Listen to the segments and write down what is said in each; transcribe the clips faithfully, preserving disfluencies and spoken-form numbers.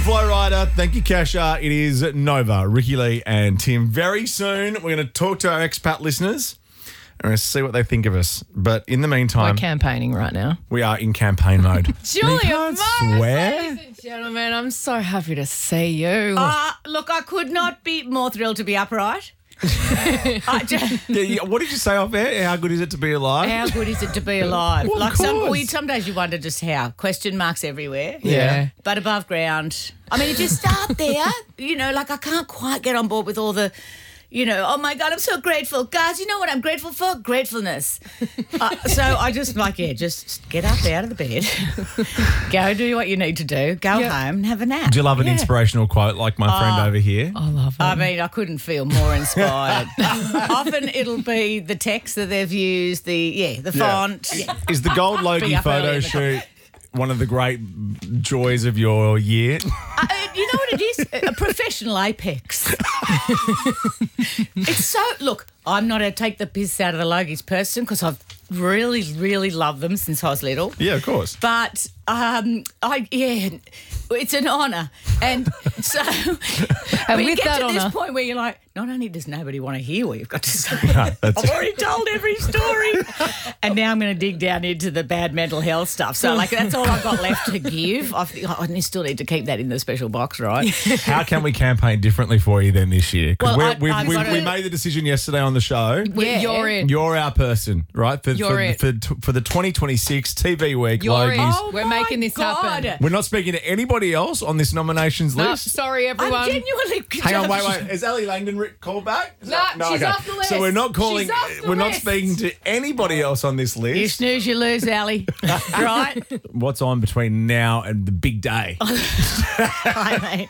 Flow Rider. Thank you, Kasha. It is Nova, Ricky Lee and Tim. Very soon, we're going to talk to our expat listeners and we're going to see what they think of us. But in the meantime, We're campaigning right now. we are in campaign mode. Julia, You can't swear. ladies and gentlemen, I'm so happy to see you. Uh, look, I could not be more thrilled to be upright. I just, Yeah, yeah, what did you say off air? How good is it to be alive? how good is it to be alive? Well, of like some, course. we, some days you wonder just how. Question marks everywhere. yeah. But above ground. I mean, if you start there, you know, like I can't quite get on board with all the, you know, oh my God, I'm so grateful. Guys, you know what I'm grateful for? Gratefulness. uh, so I just like, yeah, just get up out of the bed, go do what you need to do, go Yeah. home and have a nap. Do you love an Yeah. inspirational quote like my friend Oh. over here? I love it. I mean, I couldn't feel more inspired. Often it'll be the text that they've used, the, yeah, the font. Yeah. Is the Gold Logie Be up early photo in the shoot one of the great joys of your year? Uh, you know what it is? A professional apex. It's so, look, I'm not a take the piss out of the Logies person because I've really, really loved them since I was little. Yeah, of course. But, um, I yeah, it's an honour. And so when you with get that to this honour- point where you're like, not only does nobody want to hear what you've got to say, that's- I've already told every story. And now I'm going to dig down into the bad mental health stuff. So, like, that's all I've got left to give. I, think, I still need to keep that in the special box, right? How can we campaign differently for you then this year? Because Well, I- we I've we got we to- made the decision yesterday on the show. We- Yeah. You're in. You're our person, right? For, You're for, it. for, for the twenty twenty-six T V Week, You're Logies. in. Oh We're my making this God. happen. We're not speaking to anybody else on this nominations No, list. sorry, everyone. I'm genuinely. Hang on, wait, wait. Is Ellie Langdon re- called back? Is No, she's off the list. So we're not calling. She's off the We're not list. speaking to anybody else on this You list. snooze, you lose, Ali. Right? What's on between now and the big day? Hi, mate.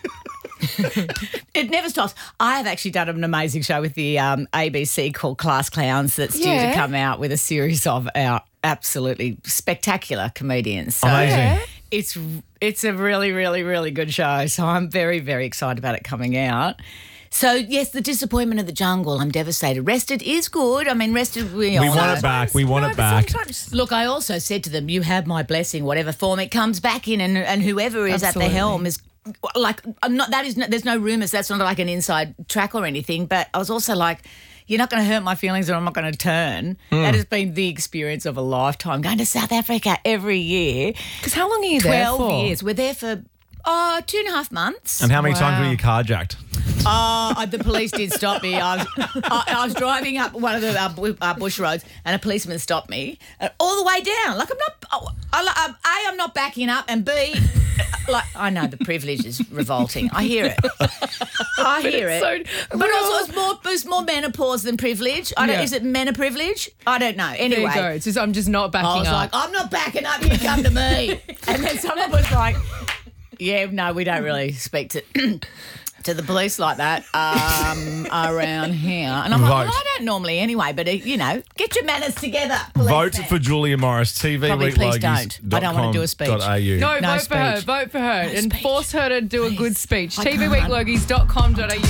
It never stops. I have actually done an amazing show with the um, A B C called Class Clowns that's due Yeah. to come out with a series of our absolutely spectacular comedians. So Amazing. Yeah. it's it's a really, really, really good show. So I'm very, very excited about it coming out. So, yes, the disappointment of the jungle. I'm devastated. Rested is good. I mean, Rested, we, We all want know. it back. We want No, it but back. sometimes- Look, I also said to them, you have my blessing, whatever form it comes back in, and, and whoever is Absolutely. at the helm is like, I'm not, that is, no, there's no rumours, that's not like an inside track or anything, but I was also like, you're not going to hurt my feelings or I'm not going to turn. Hmm. That has been the experience of a lifetime. Going to South Africa every year, Because how long are you there twelve for? years. We're there for, oh, two and a half months. And how many times Wow. were you carjacked? Oh, the police did stop me. I was, I, I was driving up one of the uh, bu- uh, bush roads, and a policeman stopped me uh, all the way down. Like I'm not, oh, I, I, A, I'm not backing up, and B, like I know the privilege is revolting. I hear it. I hear it. it's so- but we're also, all- it's more, it's more menopause than privilege. I don't. Yeah. Is it men privilege? I don't know. There you Anyway, go. It's just, I'm just not backing I was up. like, I'm not backing up. You come to me. And then someone was like, yeah, no, we don't really speak to to the police like that um, around here. And I'm like, Vote. well, I don't normally anyway, but, uh, you know, get your manners together. Vote policeman. for Julia Morris. T V Probably Week please Logies don't. I don't wanna do a speech. dot A U. no, No vote for her. speech. Vote for her. and speech. force her to do a good speech. I T V can't. week logies dot com dot A U.